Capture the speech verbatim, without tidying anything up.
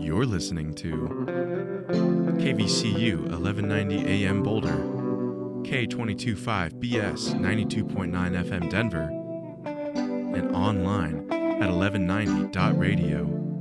You're listening to K V C U eleven ninety A M Boulder, K two two five B S ninety-two point nine F M Denver, and online at eleven ninety dot radio.